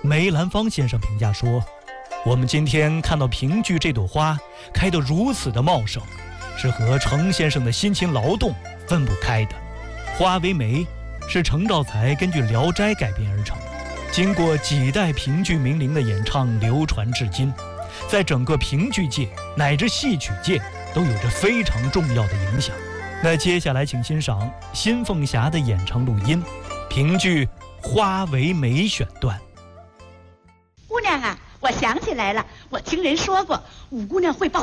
梅兰芳先生评价说，我们今天看到评剧这朵花开得如此的茂盛，是和程先生的辛勤劳动分不开的。花为媒是程兆才根据《聊斋》改编而成，经过几代评剧名伶的演唱流传至今，在整个评剧界乃至戏曲界都有着非常重要的影响。那接下来请欣赏新凤霞的演唱录音，评剧《花为媒》选段。 姑娘啊，我想起来了，我听人说过，五姑娘会报